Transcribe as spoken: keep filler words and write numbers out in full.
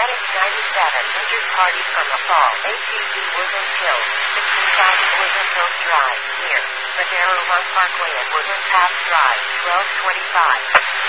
Medics ninety-seven injured party from the fall. A T V Woodlands Hills, sixteen thousand Woodlands Hills Drive, near Madero Run Parkway at Woodland Pass Drive, twelve twenty-five.